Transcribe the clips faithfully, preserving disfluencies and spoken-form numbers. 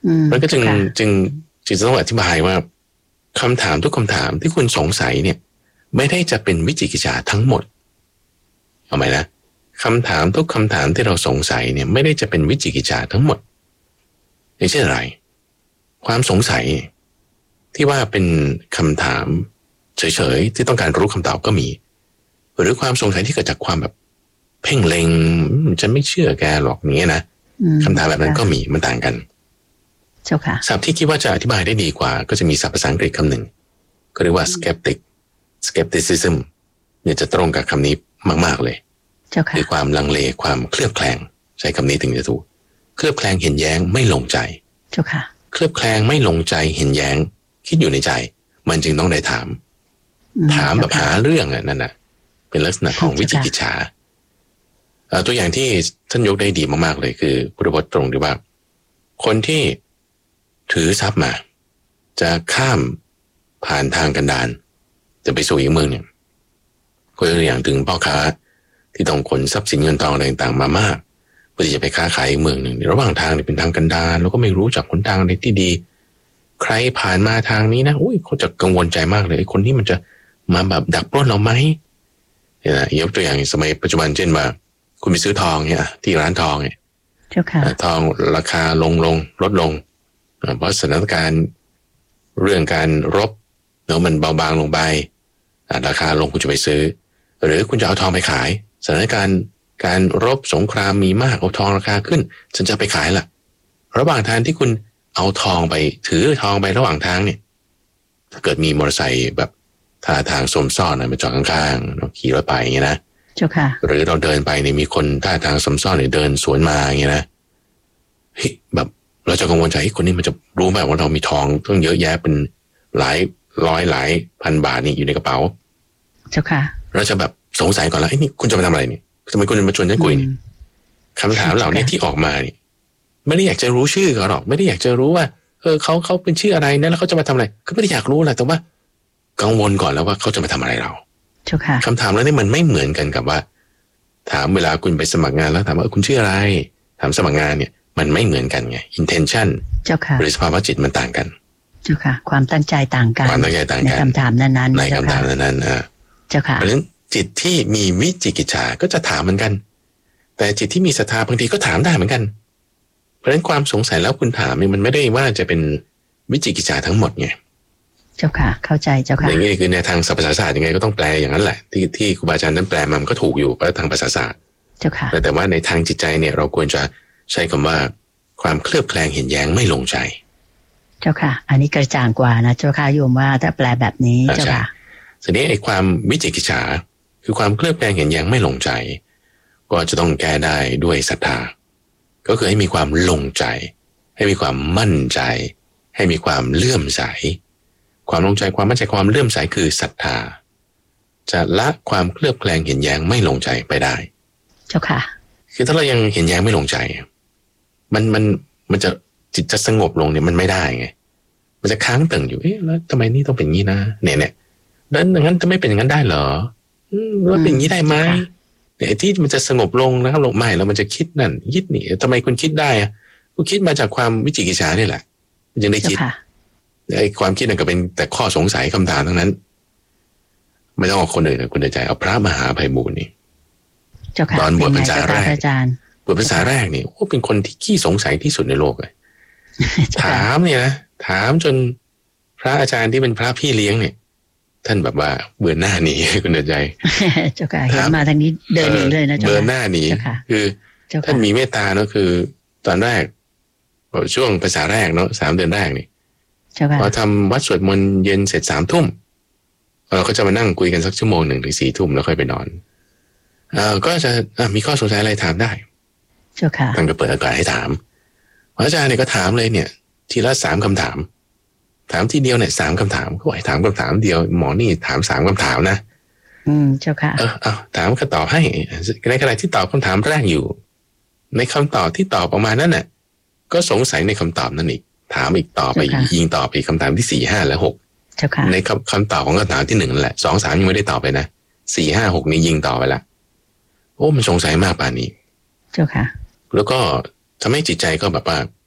มันก็จึงจึงจึงต้องอธิบายว่าคำถามทุกคำถามที่คุณสงสัยเนี่ยไม่ได้จะเป็นวิจิกิจฉาทั้งหมดเอาไหมนะคำถามทุกคำถามที่เราสงสัยเนี่ยไม่ได้จะเป็นวิจิกิจฉาทั้งหมดอย่างเช่นอะไรความสงสัยที่ว่าเป็นคำถามเฉยๆที่ต้องการรู้คำตอบก็มีหรือความสงสัยที่เกิดจากความแบบเพ่งเล็งจะไม่เชื่อแกหรอกนี้นะคำถามแบบนั้นก็มีมันต่างกันเจ้าค่ะศัพท์ที่คิดว่าจะอธิบายได้ดีกว่าก็จะมีศัพท์ภาษาอังกฤษคำหนึ่งก็เรียกว่า skeptic skepticism เนี่ยจะตรงกับคำนี้มากๆเลยเจ้าค่ะคือความลังเลความเคลือบแคลงใช้คำนี้ถึงจะถูกเคลือบแคลงเห็นแย้งไม่ลงใจเจ้าค่ะเคลือบแคลงไม่ลงใจเห็นแย้งคิดอยู่ในใจมันจึงต้องได้ถามถามแบบหาเรื่องอ่ะนั่นน่ะเป็นลักษณะของวิจิกิจฉาตัวอย่างที่ท่านยกได้ดีมากๆเลยคือพุทธพจน์ตรงที่ว่าคนที่ถือทรัพย์มาจะข้ามผ่านทางกันดารจะไปสู่อีกเมืองเนี่ยก็ตัวอย่างถึงพ่อค้าที่ต้องขนทรัพย์สินเงินทองอะไรต่างๆมามากเพื่อที่จะไปค้าขายอีกเมืองหนึ่งระหว่างทางเนี่ยเป็นทางกันดารแล้วก็ไม่รู้จักหนทางอะไรที่ดีใครผ่านมาทางนี้นะอุ้ยเขาจะกังวลใจมากเลยไอ้คนนี้มันจะมาแบบดักปล้นเราไหมเนี่ยนะยกตัวอย่างสมัยปัจจุบันเช่นว่าคุณไปซื้อทองเนี่ยที่ร้านทองเนี่ยทองราคาลงลงลดลงเพราะสถานการณ์เรื่องการรบเนาะมันเบาบางลงไปราคาลงคุณจะไปซื้อหรือคุณจะเอาทองไปขายสถานการณ์การรบสงครามมีมากเอาทองราคาขึ้นฉันจะไปขายล่ะระหว่างทางที่คุณเอาทองไปถือทองไประหว่างทางเนี่ยถ้าเกิดมีมอเตอร์ไซค์แบบท่าทางสมซ่อนมาจอดข้างๆเราขี่รถไปอย่างเงี้ยนะเจ้าค่ะหรือเราเดินไปเนี่ยมีคนท่าทางสมซ่อนหรือเดินสวนมาอย่างเงี้ยนะเฮ้ยแบบเราจะกังวลใจไอ้คนนี้มันจะรู้ไหมว่าเรามีทองต้องเยอะแยะเป็นหลายร้อยหลายพันบาทนี่อยู่ในกระเป๋าเจ้าค่ะเราจะแบบสงสัยก่อนแล้วไอ้นี่คุณจะมาทำอะไรเนี่ยทำไมคุณมาชวนฉันคุยเนี่ยคำถามเหล่านี้ที่ออกมาเนี่ยไม่ได้อยากจะรู้ชื่อเขาหรอกไม่ได้อยากจะรู้ว่าเออเขาเขาเป็นชื่ออะไรนะแล้วเขาจะมาทำอะไรคือไม่ได้อยากรู้แหละแต่ว่ากังวลก่อนแล้วว่าเขาจะมาทำอะไรเราเจ้าค่ะคำถามแล้วนี่มันไม่เหมือนกันกับว่าถามเวลาคุณไปสมัครงานแล้วถามว่าคุณชื่ออะไรถามสมัครงานเนี่ยมันไม่เหมือนกันไง intention เจ้าค่ะหรือสภาวะจิตมันต่างกันเจ้าค่ะความตั้งใจต่างกันความตั้งใจต่างกันในคำถามนั้นๆในคำถามนั้นๆนะเจ้าค่ะเพราะฉะนั้นจิตที่มีวิจิกิจฉาก็จะถามเหมือนกันแต่จิตที่มีศรัทธาบางทีก็ถามได้เหมือนกันเพราะฉะนั้นความสงสัยแล้วคุณถามเนี่ยมันไม่ได้ว่าจะเป็นวิจิกิจฉาทั้งหมดไงเจ้าค่ะเข้าใจเจ้าค่ะอย่างนี้คือในทางศัพท์ภาษาศาสตร์ยังไงก็ต้องแปลอย่างนั้นแหละที่ที่ครูบาอาจารย์นั้นแปลมันก็ถูกอยู่เพราะทางภาษาศาสตร์เจ้าค่ะแต่แต่ว่าในทางจิตใจเนี่ยเราควรจะใช้คำว่าความเคลือบแคลงเห็นแย้งไม่ลงใจเจ้าค่ะอันนี้กระจ่างกว่านะเจ้าค่ะโยมว่าถ้าแปลแบบนี้เจ้าค่ะทีนี้ไอ้ความวิจิกิจฉาคือความเคลือบแคลงเห็นแย้งไม่ลงใจก็จะต้องแก้ได้ด้วยศรัทธาก็คือให้มีความลงใจให้มีความมั่นใจให้มีความเลื่อมใสความลงใจความมั่นใจความเลื่อมใสคือศรัทธาจะละความเคลือบแคลงเห็นแย้งไม่ลงใจไปได้เจ้าค่ะคือถ้าเรายังเห็นแย้งไม่ลงใจมันมันมันจะจิตจะสงบลงเนี่ยมันไม่ได้ไงมันจะค้างตึงอยู่เอ๊ะแล้วทำไมนี่ต้องเป็นงี้นะเนี่ยเนี่ยแล้วอย่างนั้นจะไม่เป็นอย่างนั้นได้เหรออืมแล้วเป็นอย่างนี้ได้ไหมเนี่ยที่มันจะสงบลงนะครับลงไม่แล้วมันจะคิดนั่นคิดนี่ทำไมคุณคิดได้อะคุณคิดมาจากความวิจิกิจฉาเนี่ยแหละมันยังได้คิดไอ้ความคิดนั่นก็เป็นแต่ข้อสงสัยคำถามทั้งนั้นไม่ต้องเอาคนอื่นนะคุณใจเอาพระมหาไพบูลย์นี่ตอนบวชพรรษาแรกบวชพรรษาแรกนี่โอ้เป็นคนที่ขี้สงสัยที่สุดในโลกเลยถามเนี่ยนะถามจนพระอาจารย์ที่เป็นพระพี่เลี้ยงเนี่ยท่านแบบว่าเบื่อหน้าหนีคุณใจเจ้าค่ะเห็นมาทางนี้เดินหนีเลยนะเจ้าค่ะเบื่อหน้าหนีคือท่านมีเมตตาเนาะคือตอนแรกช่วงภาษาแรกเนาะสามเดือนแรกนี่พอทำวัดสวดมนต์เย็นเสร็จสามทุ่มเราก็จะมานั่งคุยกันสักชั่วโมงหนึ่งถึงสี่ทุ่มแล้วค่อยไปนอนเออก็จะมีข้อสงสัยอะไรถามได้เจ้าค่ะท่านก็เปิดโอกาสให้ถามอาจารย์เนี่ยก็ถามเลยเนี่ยทีละสามคำถามถามทีเดียวเนี่ยสามคำถามก็ไหวถามคำถามเดียวหมอนี่ถามสามคำถามนะอืมเจ้าค่ะเออเอาถามก็ตอบให้ในขณะที่ตอบคำถามแรกอยู่ในคำตอบที่ตอบออกมานั้นน่ะก็สงสัยในคำตอบนั่นอีกถามอีกต่อไปยิงต่อไปคำถามที่สี่ห้าและหกในคำคำตอบของคำถามที่หนึ่งนั่นแหละสองสามยังไม่ได้ตอบไปนะสี่ห้าหกนี่ยิงต่อไปละโอ้มันสงสัยมากป่านนี้เจ้าค่ะแล้วก็ทำให้จิตใจก็แบบว่า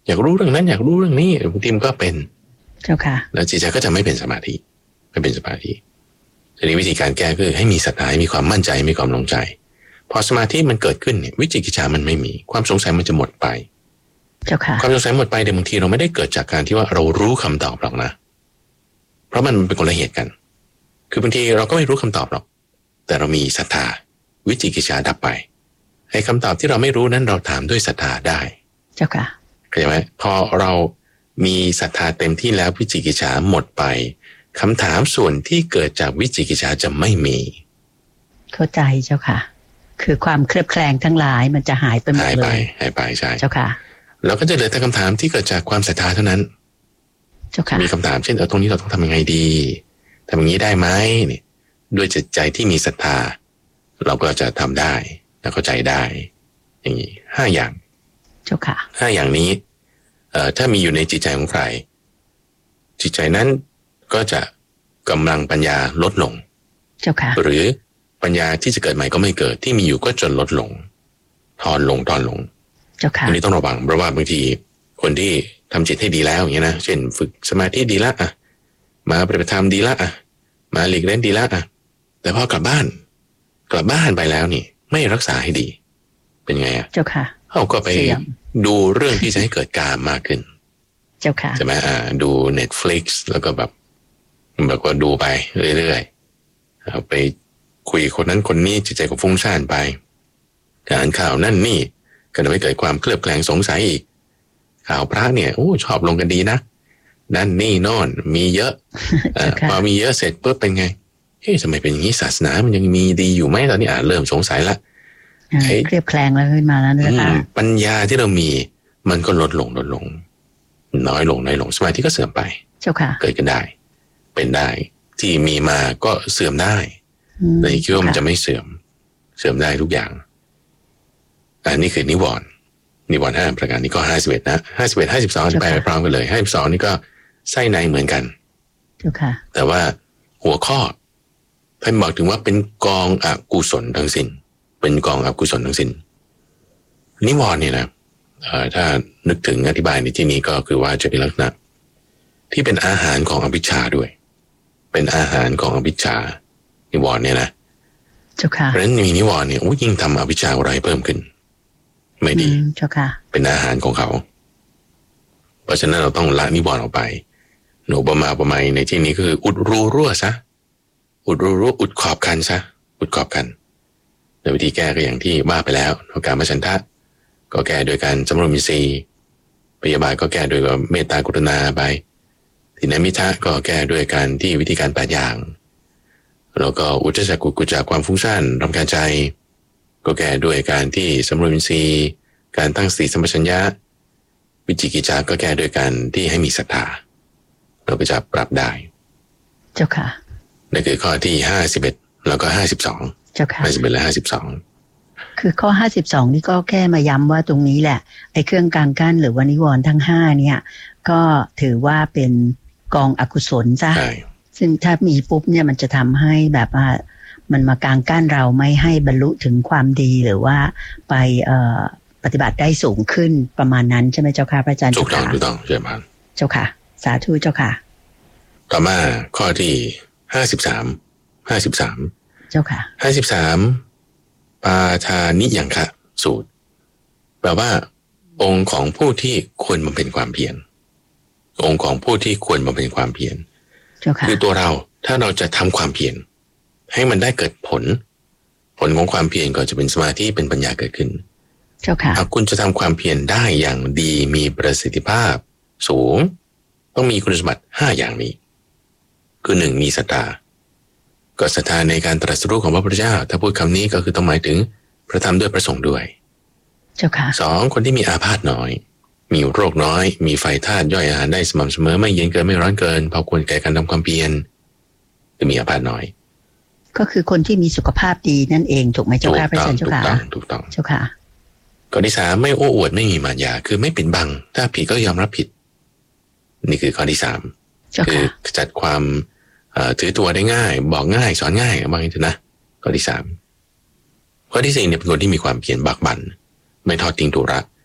อยากรู้เรื่องนั้นอยากรู้เรื่องนี้บางทีมันก็เป็นเจ้าค่ะแล้วจิตใจก็จะไม่เป็นสมาธิไม่เป็นสมาธิทีนี้วิธีการแก้คือให้มีศรัทธามีความมั่นใจมีความลงใจพอสมาธิมันเกิดขึ้นเนี่ยวิจิกิจฉามันไม่มีความสงสัยมันจะหมดไปเจ้าค่ะความสงสัยหมดไปแต่บางทีเราไม่ได้เกิดจากการที่ว่าเรารู้คำตอบหรอกนะเพราะมันเป็นคนละเหตุกันคือบางทีเราก็ไม่รู้คำตอบหรอกแต่เรามีศรัทธาวิจิกิจฉาดับไปไอ้คำตอบที่เราไม่รู้นั้นเราถามด้วยศรัทธาได้เจ้าค่ะเข้าใจไหมพอเรามีศรัทธาเต็มที่แล้ววิจิกิจฉาหมดไปคำถามส่วนที่เกิดจากวิจิกิจฉาจะไม่มีเข้าใจเจ้าค่ะคือความเคลือบแคลงทั้งหลายมันจะหายไปหมดเลยหายไปหายไปใช่เจ้าค่ะเราก็จะเหลือแต่คำถามที่เกิดจากความศรัทธาเท่านั้นเจ้าค่ะมีคำถามเช่นเออตรงนี้เราต้องทำยังไงดีทำอย่างนี้ได้ไหมเนี่ยด้วยจิตใจที่มีศรัทธาเราก็จะทำได้และเข้าใจได้อย่างนี้ห้าอย่างเจ้าค่ะห้าอย่างนี้เอ่อถ้ามีอยู่ในจิตใจของใครจิตใจนั้นก็จะกำลังปัญญาลดลงเจ้าค่ะหรือปัญญาที่จะเกิดใหม่ก็ไม่เกิดที่มีอยู่ก็จนลดลงทอนลงทอนลงเจ้าค่ะอันนี้ต้องระวังเพราะว่าบางทีคนที่ทำจิตให้ดีแล้วอย่างเงี้ยนะเช่นฝึกสมาธิดีละอ่ะมาปฏิบัติธรรมดีละอ่ะมาหลีกเล่นดีละอ่ะแต่พอกลับบ้านกลับบ้านไปแล้วนี่ไม่รักษาให้ดีเป็นไงอ่ะเจ้าค่ะเขาก็ไปดูเรื่องที่จะให้เกิดกามมากขึ้นเจ้าค่ะใช่ไหมอ่าดู Netflix แล้วก็แบบแบบว่าดูไปเรื่อยๆเอาไปคุยคนนั้นคนนี้จิตใจก็ฟุ้งซ่านไปการข่าวนั่นนี่ก็ทำให้เกิดความเคลือบแคลงสงสัยอีกข่าวพระเนี่ยโอ้ชอบลงกันดีนะนั่นนี่นอนมีเยอะพอมีเยอะเสร็จปุ๊บเป็นไงเฮ้ยทำไมเป็นอย่างนี้ศาสนามันยังมีดีอยู่ไหมตอนนี้อ่าเริ่มสงสัยละเคลือบแคลงแล้วขึ้นมาแล้วนะคะปัญญาที่เรามีมันก็ลดลงลดลงน้อยลงน้อยลงสมาธิก็เสื่อมไปเจ้าค่ะเกิดกันได้เป็นได้ที่มีมาก็เสื่อมได้แต่คิดว่ามันจะไม่เสื่อมเสื่อมได้ทุกอย่างอันนี้คือนิวรณ์นิวรณ์ห้าประการนี้ก็ห้าสิบเอ็ดนะห้าสิบเอ็ดห้าสิบสองจะไปพร้อมกันเลยห้าสิบสองนี่ก็ไส้ในเหมือนกันเจ้าค่ะแต่ว่าหัวข้อท่านบอกถึงว่าเป็นกองอกุศลทั้งสิ้นเป็นกองอกุศลทั้งสิ้นนิวรณ์เนี่ยนะถ้านึกถึงอธิบายในที่นี้ก็คือว่าจะเป็นลักษณะที่เป็นอาหารของอวิชชาด้วยเป็นอาหารของอวิชชานิวรณ์เนี่ยนะเจ้าค่ะเพราะฉะนั้นมีนิวรณ์เนี่ยยิ่งทำอวิชชาอะไรเพิ่มขึ้นไม่ดีเจ้าค่ะเป็นอาหารของเขาเพราะฉะนั้นเราต้องละนิวรณ์ออกไปหนูประมาประมาในที่นี้คืออุดรูรั่วซะอุดรูรั่วอุดขอบคันซะอุดขอบคันโดยวิธีแก้ก็อย่างที่ว่าไปแล้วการมฉันทะก็แก้โดยการสำรวมอินทรีย์พยาบาทก็แก้โดยเมตตากรุณาไปทิฏฐิมิทะก็แก้ด้วยการที่วิธีการแปดอย่างแล้วก็อุจจาระกุกุจจากความฟุ้งซ่านรำคาญใจก็แก้ด้วยการที่สำรวมอินทรีย์การตั้งสติสัมปชัญญะวิจิกิจจาก็แก้ด้วยการที่ให้มีศรัทธาเราก็จะปรับได้เจ้าค่ะนั่นคือข้อที่ห้าสิบเอ็ดแล้วก็ห้าสิบสองเจ้าค่ะห้าสิบเอ็ดและห้าสิบสองคือข้อห้าสิบสองนี่ก็แค่มาย้ำว่าตรงนี้แหละไอ้เครื่องกลางกั้นหรือว่านิวรณ์ทั้งห้าเนี่ยก็ถือว่าเป็นกองอกุศลซะซึ่งถ้ามีปุ๊บเนี่ยมันจะทำให้แบบว่ามันมากลางกั้นเราไม่ให้บรรลุถึงความดีหรือว่าไปเอ่อปฏิบัติได้สูงขึ้นประมาณนั้นใช่ไหมเจ้าค่ะพระอาจารย์ถูกต้องถูกต้องใช่ไหมเจ้าค่ะสาธุเจ้าค่ะต่อมาข้อที่ห้าสิบสามห้าสิบสามเจ้าค่ะห้าสิบสามปาทานิยังคะสูตรแปลว่าองค์ของผู้ที่ควรบำเพ็ญความเพียรองค์ของผู้ที่ควรบำเพ็ญความเพียรคือตัวเราถ้าเราจะทำความเพียรให้มันได้เกิดผลผลของความเพียรก็จะเป็นสมาธิเป็นปัญญาเกิดขึ้นเจ้าค่ะหากคุณจะทำความเพียรได้อย่างดีมีประสิทธิภาพสูงต้องมีคุณสมบัติห้าอย่างนี้คือหนึ่งมีศรัทธาก็ศรัทธาในการตรัสรู้ของพระพุทธเจ้าถ้าพูดคำนี้ก็คือต้องหมายถึงพระธรรมด้วยพระสงฆ์ด้วยเจ้าค่ะสองคนที่มีอาพาธน้อยมีโรคน้อยมีไฟธาตุย่อยอาหารได้สม่ำเสมอไม่เย็นเกินไม่ร้อนเกินพอควรแก่การทำความเพียรคือมีอาพาธน้อยก็คือคนที่มีสุขภาพดีนั่นเองถูกไหมเจ้าค่ะพระอาจารย์เจ้าค่ะถูกต้องถูกต้องเจ้าค่ะข้อที่สามไม่โอ้อวดไม่มีมารยาคือไม่ปิดบังถ้าผิดก็ยอมรับผิดนี่คือข้อที่สามคือจัดความถือตัวได้ง่ายบอกง่ายสอนง่ายบางทีนะข้อที่สามข้อที่สี่เนี่ยเป็นคนที่มีความเพียรบักบั่นไม่ทอดทิ้งธุระ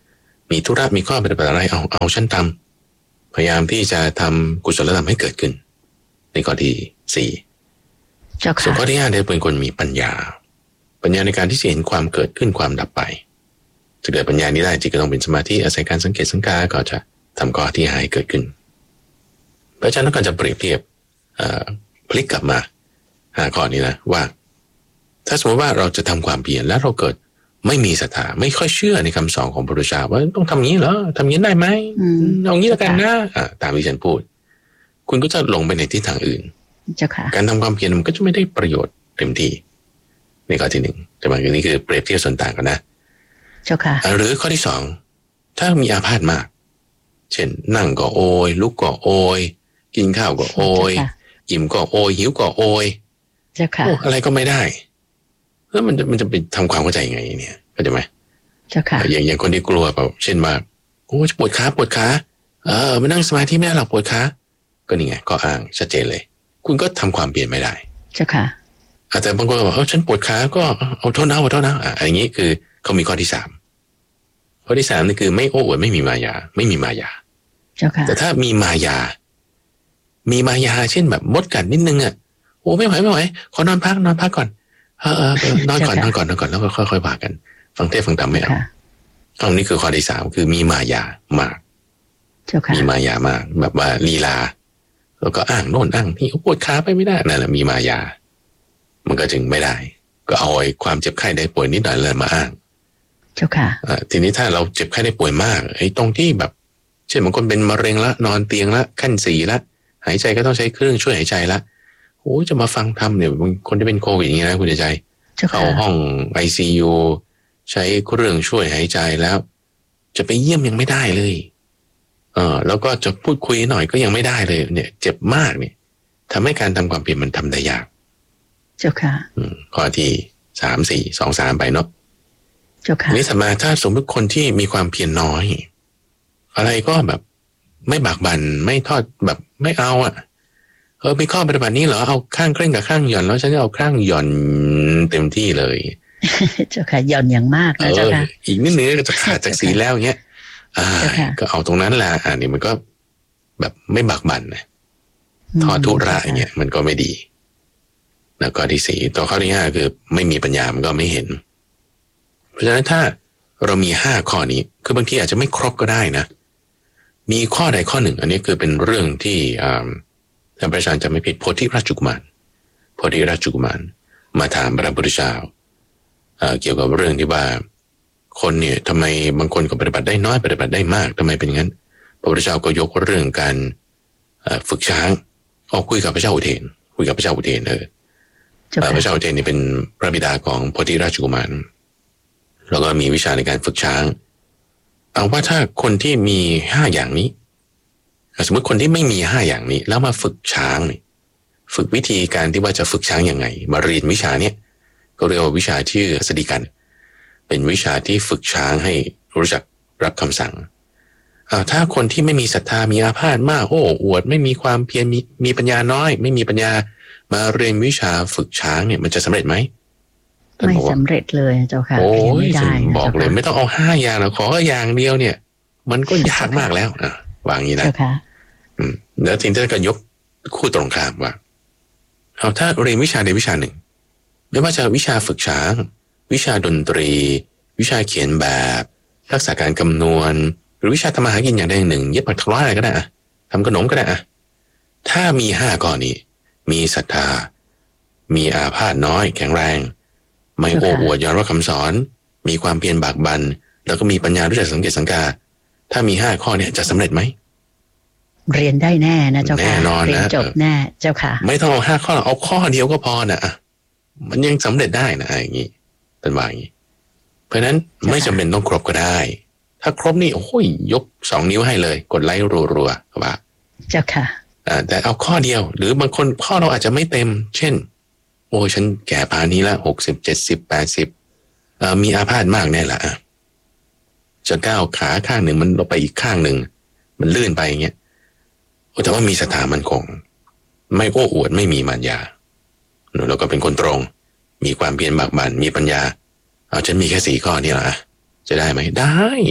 มีธุระมีข้อปฏิบัติอะไรเอาเอาฉันทำพยายามที่จะทำกุศลธรรมให้เกิดขึ้นในข้อที่สี่ส่วนข้อที่ห้าได้เป็นคนมีปัญญาปัญญาในการที่จะเห็นความเกิดขึ้นความดับไปจะเกิดปัญญานี้ได้จิตก็ต้องเป็นสมาธิอาศัยการสังเกตสังกาก็จะทำข้อที่ห้าให้เกิดขึ้นเพราะฉะนั้นก็จะเปรียบเทียบพลิกกลับมาหาข้อนี้นะว่าถ้าสมมติว่าเราจะทำความเพียรแล้วเราเกิดไม่มีศรัทธาไม่ค่อยเชื่อในคำสอนของพระพุทธเจ้าว่าต้องทำอย่างนี้เหรอทำอย่างนี้ได้ไหมเอางี้แล้วกันนะตามที่ฉันพูดคุณก็จะลงไปในทิศทางอื่นการทำความเพียรมันก็จะไม่ได้ประโยชน์เต็มที่ในข้อที่หนึ่งแต่บางทีนี้คือเปรียบเทียบส่วนต่างกันนะหรือข้อที่สองถ้ามีอาพาธมากเช่นนั่งก็โอยลุกก็โอยกินข้าวก็โอยอิ่มก็โอยหิวก็โอยโอ้อะไรก็ไม่ได้แล้วมันจะมันจะไปทำความเข้าใจยังไงเนี่ยเข้าใจไหมเจ้าค่ะอย่างอย่างคนที่กลัวแบบเช่นว่าโอ้ปวดขาปวดขาเออมานั่งสมาธิไม่ได้หรอกปวดขาก็นี่ไงก็อ้างชัดเจนเลยคุณก็ทำความเปลี่ยนไม่ได้เจ้าค่ะแต่บางคนบอกเออฉันปวดขาก็เอาโทษนะเอาโทษนะอ่ะอย่างนี้คือเขามีข้อที่สามข้อที่สามนี่คือไม่โอ้อวดไม่มีมายาไม่มีมายาเจ้าค่ะแต่ถ้ามีมายามีมายาเช่นแบบมดกัดนิดนึงอ่ะโอ้ไม่ไหวไม่ไหวขอนอนพักนอนพักก่อนเออเออนอนก่อนนอนก่อนนอนก่อนแล้วก็ค่อยๆว่ากันฟังเทศฟังธรรมไม่เอาอันนี้คือข้อที่สามคือมีมายามากมีมายามากแบบว่าลีลาแล้วก็อ้างโน่นอ้างนี่ปวดขาไปไม่ได้นั่นแหละมีมายามันก็จึงไม่ได้ก็เอาไอ้ความเจ็บไข้ได้ป่วยนิดหน่อยเลยมาอ้างเจ้าค่ะทีนี้ถ้าเราเจ็บไข้ได้ป่วยมากไอ้ตรงที่แบบเช่นบางคนเป็นมะเร็งละนอนเตียงละขั้นสี่ละหายใจก็ต้องใช้เครื่องช่วยหายใจละโอ้จะมาฟังธรรมเนี่ยบางคนที่เป็นโควิดอย่างนี้นะคุณใจเข้าห้อง ไอ ซี ยู ใช้เครื่องช่วยหายใจแล้วจะไปเยี่ยมยังไม่ได้เลยเออแล้วก็จะพูดคุยหน่อยก็ยังไม่ได้เลยเนี่ยเจ็บมากเนี่ยทำให้การทำความเพียรมันทำได้ยากเจ้าค่ะข้อที่สามสี่สองสามไปเนาะเจ้าค่ะนี่สมาถ้าสมมติคนที่มีความเพียรน้อยอะไรก็แบบไม่บากบั่นไม่ทอดแบบไม่เอาอ่ะเออมีข้อปฏิบัตินี้เหรอเอาข้างเคร่งกับข้างหย่อนแล้วฉันจะเอาข้างหย่อนเต็มที่เลยเจ้าค่ะหย่อนอย่างมากนะเจ้าค่ะอีกนิดนึงก็จะขาดจากศีลแล้วเงี้ยอ่าก็เอาตรงนั้นแหละอ่านี่มันก็แบบไม่บากบั่นนะทอดทุระอย่างเงี้ยมันก็ไม่ดีแล้วก็ที่สี่ตัวข้อที่ห้าคือไม่มีปัญญามันก็ไม่เห็นเพราะฉะนั้นถ้าเรามีห้าข้อนี้คือบางทีอาจจะไม่ครบก็ได้นะมีข้อใดข้อหนึ่งอันนี้คือเป็นเรื่องที่อ่าท่านพระอาจารย์จะไม่ผิดโพธิราชกุมารโพธิราชกุมารมาถามพระพุทธเจ้าเกี่ยวกับเรื่องที่ว่าคนเนี่ยทำไมบางคนก็ปฏิบัติได้น้อยปฏิบัติได้มากทำไมเป็นงั้นพระพุทธเจ้าก็ยกเรื่องการฝึกช้างออกคุยกับพระเจ้าอุเทนคุยกับพระเจ้าอุเทนเออพระเจ้าอุเทนนี่เป็นพระบิดาของโพธิราชกุมารแล้วก็มีวิชาในการฝึกช้างเอาว่าถ้าคนที่มีห้าอย่างนี้สมมติคนที่ไม่มีห้าอย่างนี้แล้วมาฝึกช้างนี่ฝึกวิธีการที่ว่าจะฝึกช้างยังไงมาเรียนวิชาเนี้ยก็เรียกว่าวิชาชื่อสติกันเป็นวิชาที่ฝึกช้างให้รู้จักรับคำสั่งถ้าคนที่ไม่มีศรัทธามีอาพาธมากโอ้อวดไม่มีความเพียรมีมีปัญญาน้อยไม่มีปัญญามาเรียนวิชาฝึกช้างเนี่ยมันจะสำเร็จไหมไม่สำเร็จเลยเจ้าค่ะโอ้ยบอกเลยไม่ต้องเอาห้าอย่างนะขออย่างเดียวเนี่ยมันก็ยากมากแล้วนะวางอย่างนี้นะแล้วทีนี้ก็ยกคู่ตรงข้ามว่าเอาถ้าเรียนวิชาใดวิชาหนึ่งไม่ว่าจะวิชาฝึกช้างวิชาดนตรีวิชาเขียนแบบทักษะการคำนวณหรือวิชาทำมาหากินอย่างใดอย่างหนึ่งเย็บปักถักร้อยอะไรก็ได้อะทำขนมก็ได้อะถ้ามีห้าข้อนี้มีศรัทธามีอาพาธน้อยแข็งแรงไม่โอ้อวดย้อนว่าคำสอนมีความเพียรบากบั่นแล้วก็มีปัญญารู้จักสังเกตสังกาถ้ามีห้าข้อเนี่ยจะสำเร็จไหมเรียนได้แน่นะเจ้าค่ะแน่นอนนะเรียนจบแน่เจ้าค่ะไม่ต้องเอาห้าข้อเอาข้อเดียวก็พอนะมันยังสำเร็จได้นะอย่างนี้เป็นว่าอย่างนี้เพราะฉะนั้นไม่จำเป็นต้องครบก็ได้ถ้าครบนี่โอ้ยยกสองนิ้วให้เลยกดไลค์รัวๆว่าเจ้าค่ะแต่เอาข้อเดียวหรือบางคนข้อเราอาจจะไม่เต็มเช่นโอ้ฉันแก่ป่านนี้ละหกสิบเจ็ดสิบแปดสิบมีอาพาธมากแน่ละจะก้าวขาข้างหนึ่งมันลงไปอีกข้างหนึ่งมันลื่นไปอย่างเงี้ยแต่ว่ามีศรัทธามั่นคงไม่โอ้อวดไม่มีมารยาแล้วก็เป็นคนตรงมีความเพียรบากบั่นมีปัญญาเอาฉันมีแค่สี่ข้อนี่เหรอจะได้ไหมได้ท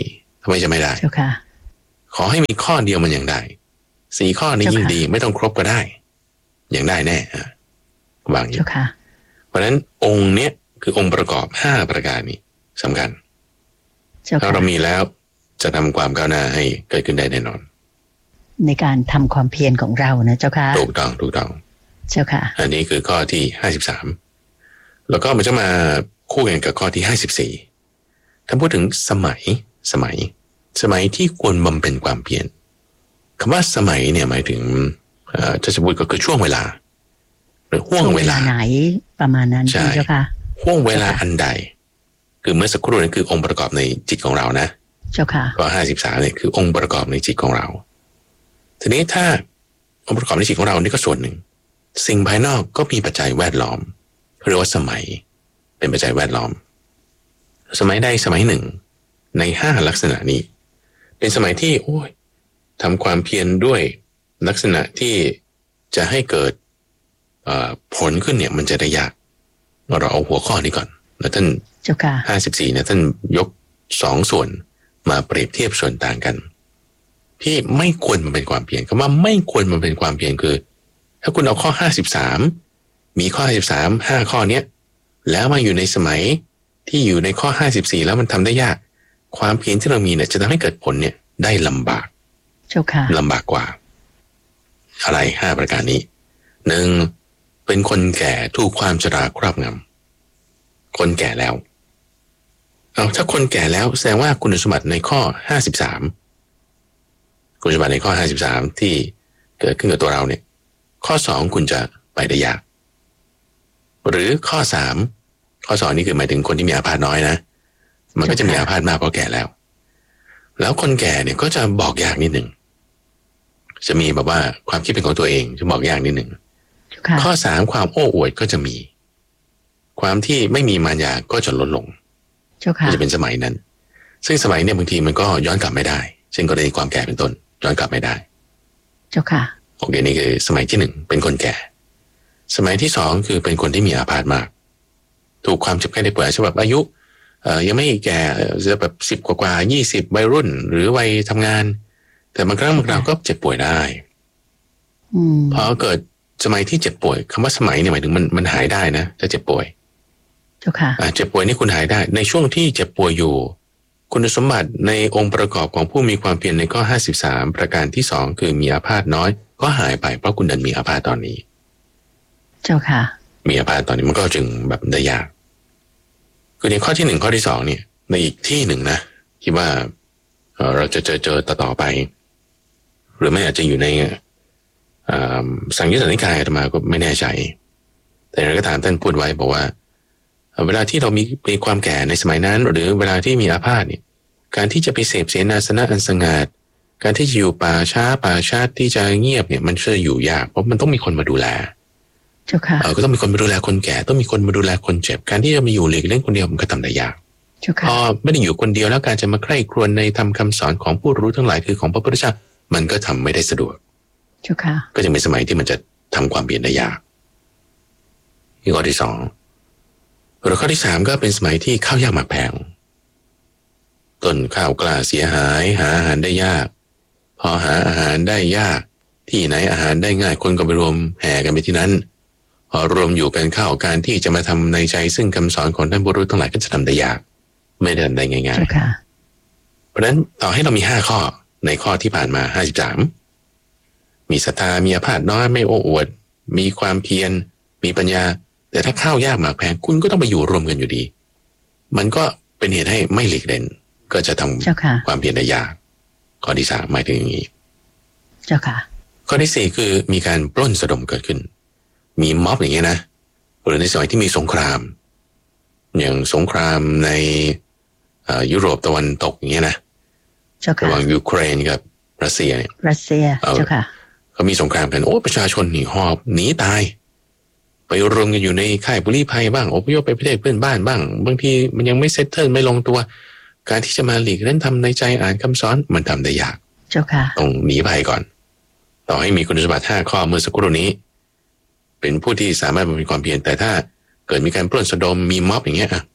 ทำไมจะไม่ได้เจ้าค่ะขอให้มีข้อเดียวมันยังได้สี่ข้อนี้ยิ่งดีไม่ต้องครบก็ได้ยังได้แน่ฮะวางอยู่เพราะฉะนั้นองค์เนี้ยคือองค์ประกอบห้าประการนี้สำคัญถ้าเรามีแล้วจะทำความก้าวหน้าให้เกิดขึ้นได้แน่นอนในการทำความเพียรของเรานะเจ้าค่ะถูกต้องถูกต้องเจ้าค่ะอันนี้คือข้อที่ห้าสิบสามแล้วก็มันจะมาคู่กันกับข้อที่ห้าสิบสี่ถ้าพูดถึงสมัยสมัยสมัยที่ควรบำเพ็ญความเพียรคำว่าสมัยเนี่ยหมายถึงจะจะพูดก็คือช่วงเวลาหรือห่วงเวลาไหนประมาณนั้นใช่เจ้าค่ะห่วงเวลาอันใดคือเมื่อสักครู่นั้นคือองค์ประกอบในจิตของเรานะเจ้าค่ะข้อห้าสิบสามเนี่ยคือองค์ประกอบในจิตของเราทีนี้ถ้าองค์ประกอบในจิตของเรานี่ก็ส่วนหนึ่งสิ่งภายนอกก็มีปัจจัยแวดล้อมเรียกว่าสมัยเป็นปัจจัยแวดล้อมสมัยใดสมัยหนึ่งในห้าลักษณะนี้เป็นสมัยที่โอ้ยทำความเพียรด้วยลักษณะที่จะให้เกิดผลขึ้นเนี่ยมันจะได้ยากเราเอาหัวข้อนี้ก่อนแล้วท่านห้าสิบสี่เนี่ยท่านยกสองส่วนมาเปรียบเทียบส่วนต่างกันที่ไม่ควรมันเป็นความเพียรคำว่าไม่ควรมันเป็นความเพียรคือถ้าคุณเอาข้อห้าสิบสามมีข้อห้าสิบสามห้าข้อเนี้ยแล้วมาอยู่ในสมัยที่อยู่ในข้อห้าสิบสี่แล้วมันทำได้ยากความเพียรที่เรามีเนี่ยจะทำให้เกิดผลเนี่ยได้ลำบากเจ้าค่ะลำบากกว่าอะไรห้าประการนี้หนึ่งเป็นคนแก่ถูกความชราครอบงำคนแก่แล้วเอาถ้าคนแก่แล้วแสดงว่าคุณสมบัติในข้อห้าสิบสามคุณสมบัติในข้อห้าสิบสามที่เกิดขึ้นกับตัวเราเนี่ยข้อสองคุณจะไปได้ยากหรือข้อสามข้อสองนี่คือหมายถึงคนที่มีอาพาธน้อยนะมันก็จะมีอาพาธมากเพราะแก่แล้วแล้วคนแก่เนี่ยก็จะบอกยากนิดหนึ่งจะมีแบบว่าความคิดเป็นของตัวเองจะบอกยากนิดหนึ่งข้อสามความโอ้อวดก็จะมีความที่ไม่มีมารยาก็จะลดลงก็จะเป็นสมัยนั้นซึ่งสมัยเนี่ยบางทีมันก็ย้อนกลับไม่ได้เช่นกรณีความแก่เป็นต้นย้อนกลับไม่ได้เจ้าค่ะโอเคนี่คือสมัยที่หนึ่งเป็นคนแก่สมัยที่สองคือเป็นคนที่มีอาพาธมากถูกความเจ็บไข้ได้ป่วยฉบับอายุเอ่อยังไม่แก่จะแบบสิบกว่ายี่สิบวัยรุ่นหรือวัยทำงานแต่บางครั้งบางคราวก็เจ็บป่วยได้พอเกิดสมัยที่เจ็บป่วยคำว่าสมัยเนี่ยหมายถึงมันมันหายได้นะถ้าเจ็บป่วยเจ้าค่ะเจ็บป่วยนี่คุณหายได้ในช่วงที่เจ็บป่วยอยู่คุณสมบัติในองค์ประกอบของผู้มีความเพียรในข้อห้าสิบสามประการที่สองคือมีอาพาธน้อยก็หายไปเพราะคุณดันมีอาพาธตอนนี้เจ้าค่ะมีอาพาธตอนนี้มันก็จึงแบบได้ยากคือในข้อที่หนึ่งข้อที่สองเนี่ยในอีกที่หนึ่งนะคิดว่าเราจะเจอเจอต่อต่อไปหรือไม่อาจจะอยู่ในสังยุตตนิกายอาตมาก็ไม่แน่ใจแต่เราก็ถามท่านพูดไว้บอกว่าเวลาที่เรามีมีความแก่ในสมัยนั้นหรือเวลาที่มีอาพาธเนี่ยการที่จะไปเสพเสนาสนะอันสงัดการที่จะอยู่ป่าช้าป่าชาติที่จะเงียบเนี่ยมันจะอยู่ยากเพราะมันต้องมีคนมาดูแลเจ้าค่ะเออก็ต้องมีคนมาดูแลคนแก่ต้องมีคนมาดูแลคนเจ็บการที่จะมาอยู่หลีกเล่นคนเดียวมันก็ทำได้ยากพอไม่ได้อยู่คนเดียวแล้วการจะมาใคร่ครวญในธรรมคำสอนของผู้รู้ทั้งหลายคือของพระพุทธเจ้ามันก็ทำไม่ได้สะดวกเจ้าค่ะก็จะเป็นสมัยที่มันจะทำความเปลี่ยนได้ยากอีกข้อที่สองหรือข้อที่สามก็เป็นสมัยที่ข้าวยากหมากแพงต้นข้าวกล้าเสียหายหาอาหารได้ยากพอหาอาหารได้ยากที่ไหนอาหารได้ง่ายคนก็ไปรวมแห่กันไปที่นั้นพอรวมอยู่กันเข้าการที่จะมาทำในใจซึ่งคำสอนของท่านผู้รู้ทั้งหลายก็จะทำได้ยากไม่ได้ทำได้ง่ายๆเพราะฉะนั้นต่อให้เรามีห้าข้อในข้อที่ผ่านมาห้าสิบสามมีศรัทธามีอาพาธน้อยไม่โอ้อวดมีความเพียรมีปัญญาแต่ถ้าข้าวยากหมากแพงคุณก็ต้องไปอยู่รวมกันอยู่ดีมันก็เป็นเหตุให้ไม่หลีกเล่นก็จะทำความเพียรได้ยากข้อที่สามหมายถึงอย่างนี้เจ้าค่ะข้อที่สี่คือมีการปล้นสะดมเกิดขึ้นมีม็อบอย่างเงี้ยนะหรือในสมัยที่มีสงครามอย่างสงครามในยุโรปตะวันตกอย่างเงี้ยนะระหว่างยูเครนกับรัสเซียเนี่ยรัสเซียเจ้าค่ะเขามีสงครามกันโอ้ประชาชนหนีหอบหนีตายไปรวมกันอยู่ในค่ายบุรีภัยบ้างอพยพไปประเทศเพื่อนบ้านบ้างบางทีมันยังไม่เซตเทิลไม่ลงตัวการที่จะมาหลีกเล่นทำในใจอ่านคำสอนมันทำได้ยากเจ้าค่ะต้องหนีภัยก่อนต่อให้มีคุณสมบัติห้าข้อเมื่อสักครู่นี้เป็นผู้ที่สามารถมีความเพียรแต่ถ้าเกิดมีการปล้นสะดมมีม็อบอย่างเงี้ย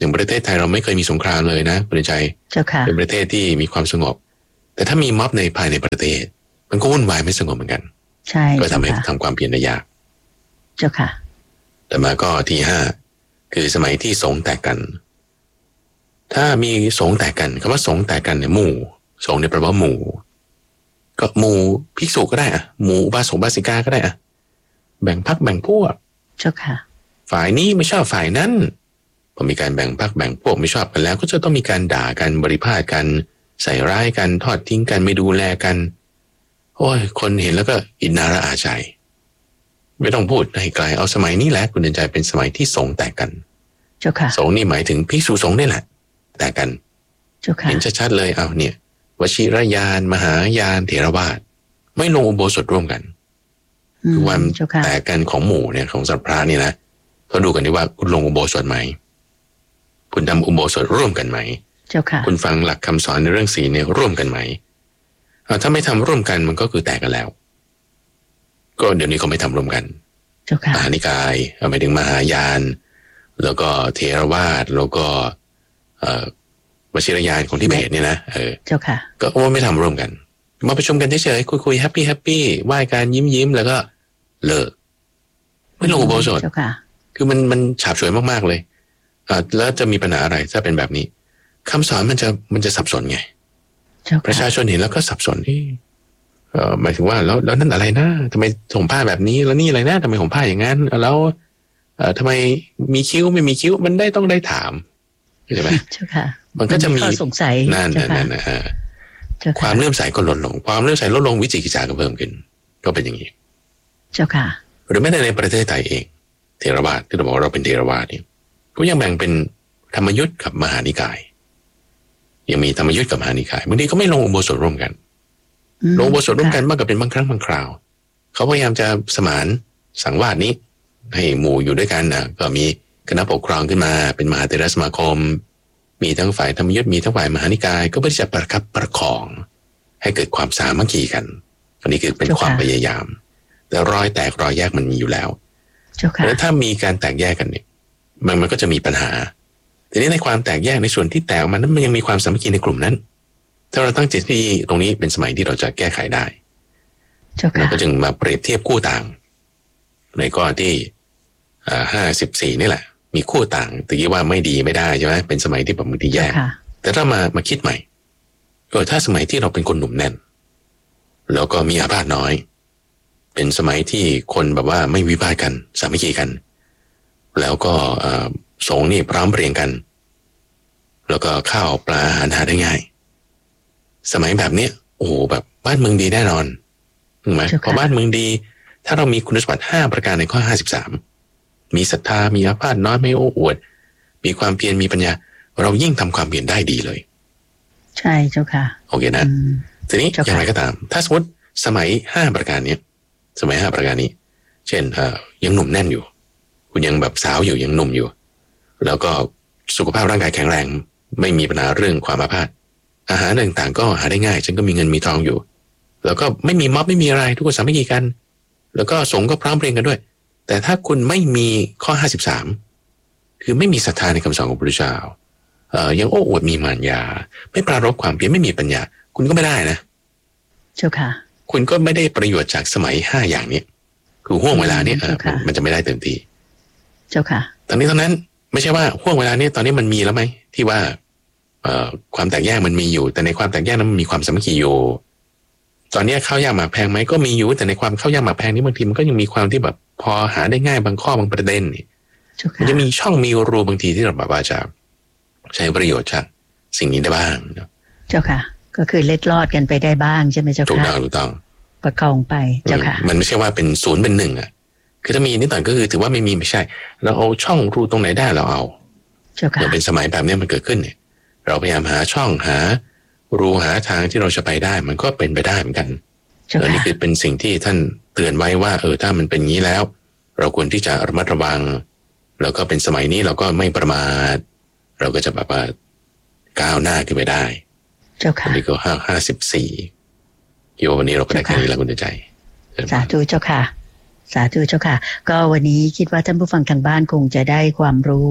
อย่างประเทศไทยเราไม่เคยมีสงครามเลยนะคุณใจเป็นประเทศที่มีความสงบแต่ถ้ามีม็อบในภายในประเทศมันก็วุ่นวายไม่สงบเหมือนกันใช่ก็ทำให้ทำความเพียรได้ยากเจ้าค่ะแต่มาก็ที่ห้าคือสมัยที่สงฆ์แตกกันถ้ามีสงฆ์แตกกันคำว่าสงฆ์แตกกันเนี่ยหมู่สงฆ์เนี่ยแปลว่าหมู่ก็หมู่ภิกษุก็ได้อะหมู่อุบาสกอุบาสิกาก็ได้อะแบ่งพรรคแบ่งพวกเจ้าค่ะฝ่ายนี้ไม่ชอบฝ่ายนั้นพอมีการแบ่งพรรคแบ่งพวกไม่ชอบกันแล้วก็จะต้องมีการด่ากันบริพาทกันใส่ร้ายกันทอดทิ้งกันไม่ดูแลกันโอ้ยคนเห็นแล้วก็อิจฉาระอาใจไม่ต้องพูดให้ไกลเอาสมัยนี้แหละคุณเดินใจเป็นสมัยที่สงฆ์แตกกันเจ้าค่ะสงฆ์นี่หมายถึงภิกษุสงฆ์นี่แหละแตกกันเจ้าค่ะเห็นชัดๆเลยเอาเนี่ยวชิรยานมหายานเถรวาทไม่ลงอุโบสถร่วมกันคือวันแตกกันของหมู่เนี่ยของสัตว์พระนี่นะเขาดูกันดีว่าคุณลงอุโบสถไหมคุณทำอุโบสถร่วมกันไหมเจ้าค่ะคุณฟังหลักคำสอนในเรื่องศีลเนี่ยร่วมกันไหมถ้าไม่ทำร่วมกันมันก็คือแตกกันแล้วก็เดี๋ยวนี้ก็ไม่ทำร่วมกันเจ้าค่ะมหานิกายหมายถึงมหายานแล้วก็เถรวาทแล้วก็เอ่อวชิรยานของทิเบตเนี่ยนะเออเจ้าค่ะก็ว่าไม่ทำร่วมกันมาประชุมกันเฉยๆคุยๆแฮปปี้แฮปปี้ไหว้กันยิ้มยิ้มแล้วก็เลิกไม่ลงอุโบสถคือมันมันฉาบฉวยมากๆเลยอ่าแล้วจะมีปัญหาอะไรถ้าเป็นแบบนี้คำสอนมันจะมันจะสับสนไงประชาชนเห็นแล้วก็สับสนที่เอ่อหมายถึงว่าแล้วแล้วนั่นอะไรนะทำไมห่มผ้าแบบนี้แล้วนี่อะไรนะทำไมห่มผ้าอย่างนั้นแล้วเอ่อทำไมมีคิ้วไม่มีคิ้วมันได้ต้องได้ถามใช่ไหมใช่ค่ะมันก็จะมีสงสัยนั่นนั่นนะความเลื่อมใสก็ลดลงความเลื่อมใสลดลงวิจิกิจฉาก็เพิ่มขึ้นก็เป็นอย่างนี้เจ้าค่ะหรือแม้แต่ในประเทศไทยเองเถรวาทที่เราบอกเราเป็นเถรวาทนี่ก็ยังแบ่งเป็นธรรมยุทธ์กับมหานิกายยังมีธรรมยุทธ์กับมหานิกายบางทีก็ไม่ลงอุโบสถร่วมกันลงอุโบสถร่วมกันมากกว่าเป็นบางครั้งบางคราวเขาพยายามจะสมานสังวาสนี้ให้หมู่อยู่ด้วยกันนะก็มีคณะปกครองขึ้นมาเป็นมหาเถรสมาคมมีทั้งฝ่ายธรรมยุทธ์มีทั้งฝ่ายมหานิกายก็เพื่อจะประคับประคองให้เกิดความสามัคคีกันอันนี้คือเป็นความพยายามแต่รอยแตกรอยแยกมันมีอยู่แล้วแล้วถ้ามีการแตกแยกกันเนี่ยมันมันก็จะมีปัญหาทีนี้ในความแตกแยกในส่วนที่แตกมันนั้นมันยังมีความสามัคคีในกลุ่มนั้นถ้าเราตั้งใจที่ตรงนี้เป็นสมัยที่เราจะแก้ไขได้เราก็จึงมาเปรียบเทียบคู่ต่างในข้อที่ห้าสิบสี่นี่แหละมีคู่ต่างแต่ยี่ว่าไม่ดีไม่ได้ใช่ไหมเป็นสมัยที่แบบบางทีแย่แต่ถ้ามามาคิดใหม่ก็ถ้าสมัยที่เราเป็นคนหนุ่มแน่นแล้วก็มีอาพาธน้อยเป็นสมัยที่คนแบบว่าไม่วิพากษ์กันสามัคคีกันแล้วก็สงฆ์นี่พร้อมเพรียงกันแล้วก็ข้าวปลาอาหารหาได้ง่ายสมัยแบบนี้โอ้โหแบบบ้านเมืองดีแน่นอนถูกไหมพอบ้านเมืองดีถ้าเรามีคุณสมบัติห้าประการในข้อห้าสิบสามมีศรัทธามีอาพาธน้อยไม่โอ้อวดมีความเพียรมีปัญญาเรายิ่งทำความเพียรได้ดีเลยใช่เจ้าค่ะโอเคนะทีนี้อย่างไรก็ตามถ้าสมมติสมัยห้าประการนี้สมัยห้าประการนี้เช่นเอ่อยังหนุ่มแน่นอยู่คุณยังแบบสาวอยู่ยังหนุ่มอยู่แล้วก็สุขภาพร่างกายแข็งแรงไม่มีปัญหาเรื่องความอาพาธอาหารต่างๆก็หาได้ง่ายฉันก็มีเงินมีทองอยู่แล้วก็ไม่มีม็อบไม่มีอะไรทุกคนสามัคคีกันแล้วก็สงฆ์ก็พร้อมเพรียงกันด้วยแต่ถ้าคุณไม่มีข้อห้าสิบสามคือไม่มีศรัทธาในคำสอนของพระพุทธเจ้าเอ่อยังโอ้อวดมีมารยาไม่ปรารภความเพียรไม่มีปัญญาคุณก็ไม่ได้นะเจ้าค่ะคุณก็ไม่ได้ประโยชน์จากสมัยห้าอย่างนี้คือห่วงเวลานี้เออมันจะไม่ได้เต็มที่เจ้าค่ะตอนนี้ตอนนั้นไม่ใช่ว่าห่วงเวลานี้ตอนนี้มันมีแล้วไหมที่ว่าเอ่อความแตกแยกมันมีอยู่แต่ในความแตกแยกนั้นมันมีความสามัคคีอยู่ตอนนี้ข้าวยากหมากแพงไหมก็มีอยู่แต่ในความข้าวยากหมากแพงนี้บางทีมันก็ยังมีความที่แบบพอหาได้ง่ายบางข้อบางประเด็นนี่มันจะมีช่องมีรูบางทีที่เราแบบว่าจะใช้ประโยชน์จากสิ่งนี้ได้บ้างเจ้าค่ะก็คือเล็ดลอดกันไปได้บ้างใช่ไหมเจ้าค่ะถูกต้องถูกต้องประคองไปเจ้าค่ะมันไม่ใช่ว่าเป็นศูนย์เป็นหนึ่งอ่ะคือถ้ามีนิดหน่อยก็คือถือว่าไม่มีไม่ใช่เราเอาช่องรูตรงไหนได้เราเอาเจ้าค่ะเราเป็นสมัยแบบนี้มันเกิดขึ้นเนี่ยเราพยายามหาช่องหารูหาทางที่เราจะไปได้มันก็เป็นไปได้เหมือนกันอันนี้คือเป็นสิ่งที่ท่านเตือนไว้ว่าเออถ้ามันเป็นงี้แล้วเราควรที่จะระมัดระวังแล้วก็เป็นสมัยนี้เราก็ไม่ประมาทเราก็จะแบบว่าก้าวหน้าขึ้นไปได้เจ้าค่ะอันนี้ก็ห้าห้าสิบสี่โยวันนี้เราก็ได้แค่นี้แล้วคุณใจสาธุเจ้าค่ะสาธุเจ้าค่ะก็วันนี้คิดว่าท่านผู้ฟังทางบ้านคงจะได้ความรู้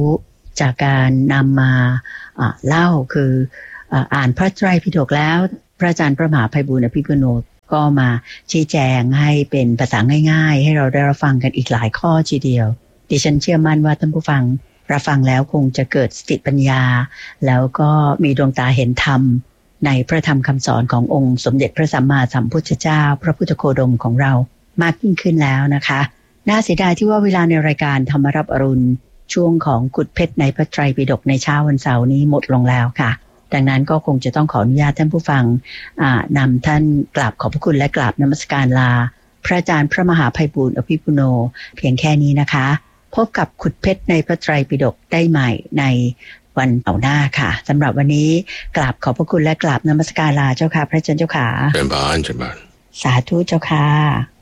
จากการนำมาเล่าคืออ่านพระไตรปิฎกแล้วพระอาจารย์พระมหาไพบูลย์อภิปุโนก็มาชี้แจงให้เป็นภาษาง่ายๆให้เราได้รับฟังกันอีกหลายข้อทีเดียวดิฉันเชื่อมั่นว่าท่านผู้ฟังรับฟังแล้วคงจะเกิดสติปัญญาแล้วก็มีดวงตาเห็นธรรมในพระธรรมคำสอนขององค์สมเด็จพระสัมมาสัมพุทธเจ้าพระพุทธโคดมของเรามากยิ่งขึ้นแล้วนะคะน่าเสียดายที่ว่าเวลาในรายการธรรมรับอรุณช่วงของขุดเพชรในพระไตรปิฎกในเช้าวันเสาร์นี้หมดลงแล้วค่ะดังนั้นก็คงจะต้องขออนุญาตท่านผู้ฟังนำท่านกราบขอบพระคุณและกราบนมัสการลาพระอาจารย์พระมหาไพบูลย์อภิปุโนเพียงแค่นี้นะคะพบกับขุดเพชรในพระไตรปิฎกได้ใหม่ในวันเสาร์หน้าค่ะสำหรับวันนี้กราบขอบพระคุณและกราบนมัสการลาเจ้าค่ะพระอาจารย์เจ้าค่ะเป็นบ้านเป็นบ้านสาธุเจ้าค่ะ